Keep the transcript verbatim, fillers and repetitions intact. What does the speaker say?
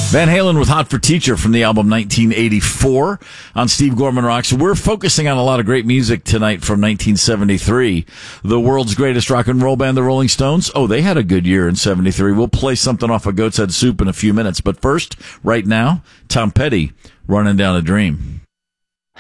Van Halen with Hot for Teacher from the album nineteen eighty-four on Steve Gorman Rocks. We're focusing on a lot of great music tonight from nineteen seventy-three. The world's greatest rock and roll band, the Rolling Stones. Oh, they had a good year in seventy-three. We'll play something off of Goat's Head Soup in a few minutes. But first, right now, Tom Petty, Running Down a Dream.